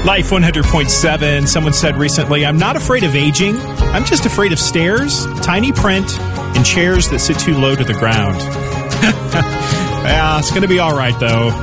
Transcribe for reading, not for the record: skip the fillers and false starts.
Life 100.7. Someone said recently, I'm not afraid of aging. I'm just afraid of stairs, tiny print, and chairs that sit too low to the ground. Yeah, it's going to be all right, though.